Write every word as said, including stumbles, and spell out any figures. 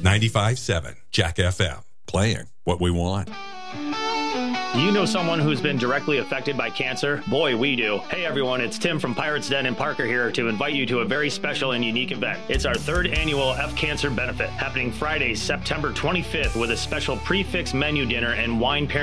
ninety-five point seven Jack F M, playing what we want. You know someone who's been directly affected by cancer? Boy, we do. Hey everyone, it's Tim from Pirates Den and Parker here to invite you to a very special and unique event. It's our third annual F Cancer Benefit, happening Friday, September twenty-fifth with a special prefix menu dinner and wine pairing